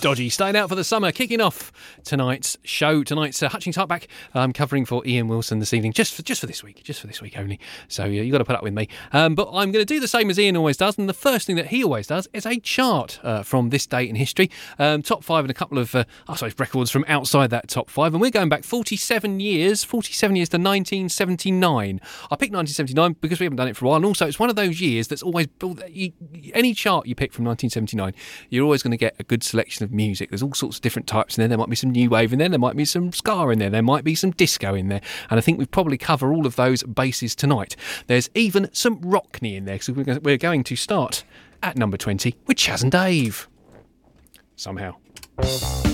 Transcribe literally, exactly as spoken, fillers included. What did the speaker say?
Dodgy, staying out for the summer, kicking off tonight's show. Tonight's uh, Hutchings Hartback um, covering for Ian Wilson this evening, just for, just for this week, just for this week only. So yeah, you've got to put up with me. Um, but I'm going to do the same as Ian always does, and the first thing that he always does is a chart uh, from this date in history. Um, top five and a couple of, uh, I suppose, records from outside that top five. And we're going back forty-seven years, forty-seven years to nineteen seventy-nine. I picked nineteen seventy-nine because we haven't done it for a while, and also it's one of those years that's always, you, any chart you pick from nineteen seventy-nine, you're always going to get a good selection of music. There's all sorts of different types in there. There might be some new wave in there. There might be some ska in there. There might be some disco in there. And I think we probably cover all of those bases tonight. There's even some Rockney in there. So we're going to start at number twenty with Chas and Dave. Somehow.